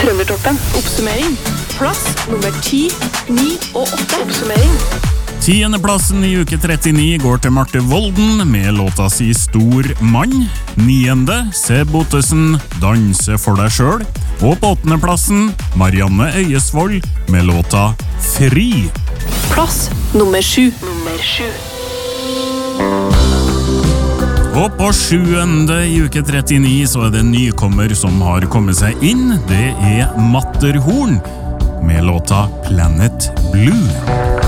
Trøndertoppen. Oppsummering. Plass nummer 10, 9 og 8. Oppsummering. 10. plassen i uke 39 går til Marte Volden med låta si Stor mann. 9. Seb Ottesen, Danse for deg selv. Og på 8. plassen Marianne Øyesvold med låta Fri. Plass nummer 7. Og på 7. i uke 39 så er det en nykommer som har kommet seg inn. Det er Matterhorn med låta Planet Blue.